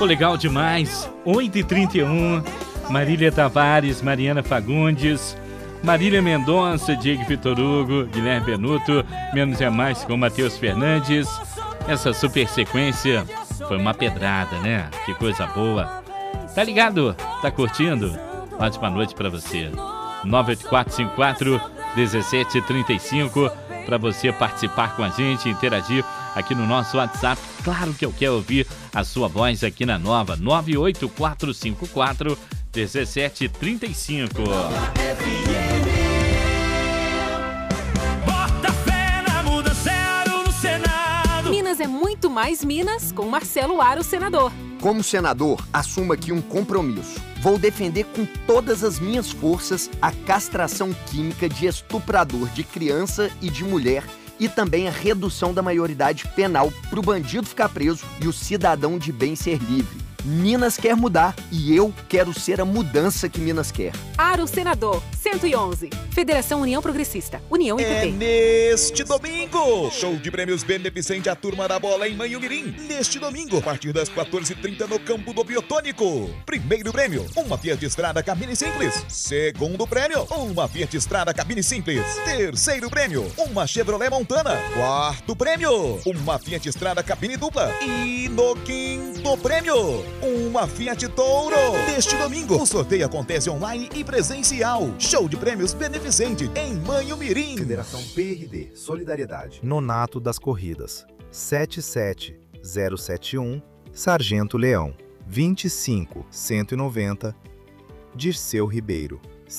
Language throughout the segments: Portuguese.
Pô, legal demais. 8h31. Marília Tavares, Mariana Fagundes, Marília Mendonça, Diego Vitor Hugo, Guilherme Benuto, Menos é Mais com Matheus Fernandes. Essa super sequência foi uma pedrada, né? Que coisa boa. Tá ligado? Tá curtindo? Ótima noite pra você. 98454-1735 para você participar com a gente, interagir aqui no nosso WhatsApp. Claro que eu quero ouvir a sua voz aqui na nova 98454-1735. Bota fé na mudança, Aro no Senado. Minas é muito mais Minas com Marcelo Aro, senador. Como senador, assumo aqui um compromisso. Vou defender com todas as minhas forças a castração química de estuprador de criança e de mulher e também a redução da maioridade penal para o bandido ficar preso e o cidadão de bem ser livre. Minas quer mudar e eu quero ser a mudança que Minas quer. Aro, senador, 111. Federação União Progressista, União e É PP. neste domingo, show de prêmios beneficente à Turma da Bola em Manhumirim. Neste domingo, a partir das 14h30 no campo do Biotônico. Primeiro prêmio, uma Fiat Strada cabine simples. Segundo prêmio, uma Fiat Strada cabine simples. Terceiro prêmio, uma Chevrolet Montana. Quarto prêmio, uma Fiat Strada cabine dupla. E no quinto prêmio, uma Fiat Toro. Neste domingo, o sorteio acontece online e presencial. Show de prêmios beneficente em Manhumirim. Federação PRD, Solidariedade. Nonato das Corridas. 77071, Sargento Leão. 25190, Dirceu Ribeiro.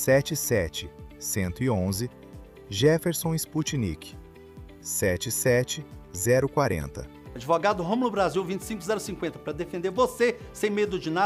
77111, Jefferson Sputnik. 77040. Advogado Rômulo Brasil 25050, para defender você sem medo de nada.